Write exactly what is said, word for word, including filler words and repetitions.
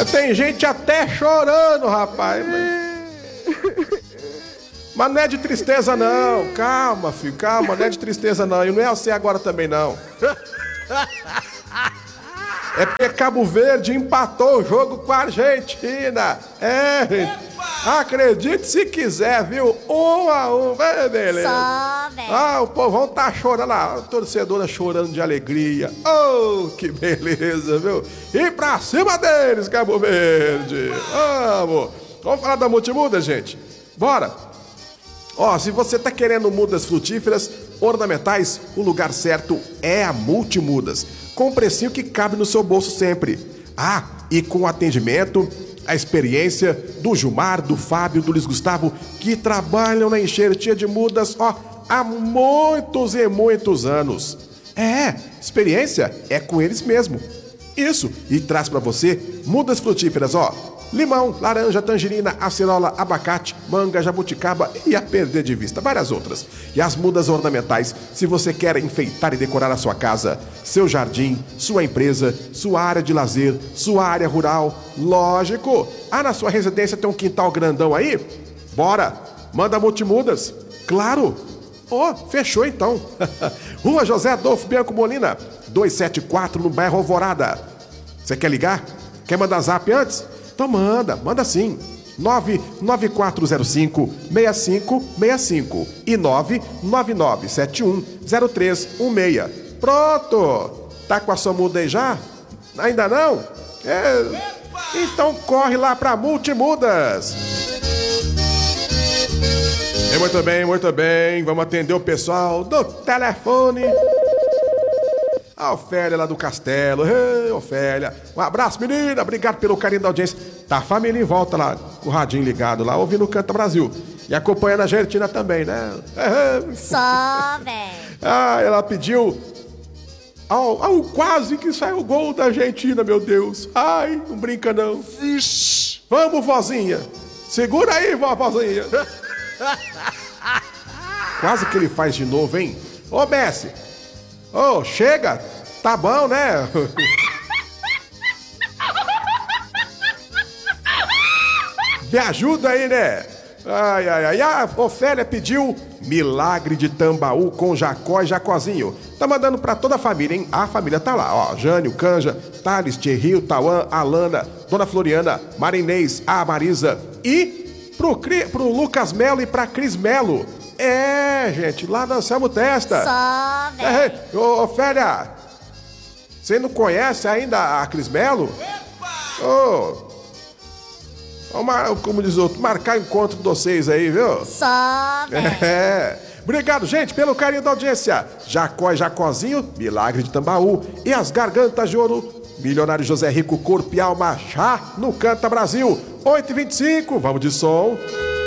Tem gente até chorando, rapaz. Mas... mas não é de tristeza, não. Calma, filho, calma, não é de tristeza, não. E não é você agora também, não. É porque Cabo Verde empatou o jogo com a Argentina. É, gente. Acredite se quiser, viu? Um a um, vai, beleza. Só, velho. Ah, o povão tá chorando lá, a torcedora chorando de alegria. Oh, que beleza, viu? E pra cima deles, Cabo Verde. Vamos. Vamos falar da Multimudas, gente? Bora. Ó, se você tá querendo mudas frutíferas, ornamentais, o lugar certo é a Multimudas. Com um precinho que cabe no seu bolso sempre. Ah, e com atendimento, a experiência do Gilmar, do Fábio, do Luiz Gustavo, que trabalham na enxertia de mudas, ó, há muitos e muitos anos. É, experiência é com eles mesmo. Isso, e traz pra você mudas frutíferas, ó. Limão, laranja, tangerina, acerola, abacate, manga, jabuticaba e a perder de vista, várias outras. E as mudas ornamentais, se você quer enfeitar e decorar a sua casa, seu jardim, sua empresa, sua área de lazer, sua área rural, lógico. Ah, na sua residência tem um quintal grandão aí? Bora, manda Multimudas. Claro. Ó, oh, fechou então. Rua José Adolfo Bianco Molina, duzentos e setenta e quatro, no bairro Alvorada. Você quer ligar? Quer mandar zap antes? Então manda, manda sim. nove nove quatro zero cinco seis cinco seis cinco e nove nove nove sete um zero três um seis. Pronto! Tá com a sua muda aí já? Ainda não? É... Então corre lá pra Multimudas. E muito bem, muito bem. Vamos atender o pessoal do telefone. A Ofélia lá do Castelo. Ei, Ofélia. Um abraço, menina. Obrigado pelo carinho da audiência. Tá a família em volta lá, com o radinho ligado lá, ouvindo o Canta Brasil. E acompanhando a Argentina também, né? Só, velho. Ah, ela pediu... Ao, ao, quase que saiu o gol da Argentina, meu Deus. Ai, não brinca não. Vixe. Vamos, vozinha. Segura aí, vó, vozinha. Quase que ele faz de novo, hein? Ô, Messi. Ô, chega. Tá bom, né? Me ajuda aí, né? Ai, ai, ai. A Ofélia pediu Milagre de Tambaú com Jacó e Jacozinho. Tá mandando pra toda a família, hein? A família tá lá, ó. Jânio, Canja, Thales, Thierry, Tauan, Alana, Dona Floriana, Marinês, a Marisa e pro, pro Lucas Melo e pra Cris Melo. É, gente, lá no Anselmo Testa. Só, velho. É, ô, Ofélia, você não conhece ainda a Cris Melo? Ô... Vamos, como diz o outro, marcar encontro de vocês aí, viu? Só, velho. É. Obrigado, gente, pelo carinho da audiência. Jacó e Jacozinho, Milagre de Tambaú. E as Gargantas de Ouro, Milionário José Rico, Corpo e Alma, já no Canta Brasil. oito e vinte e cinco, vamos de som.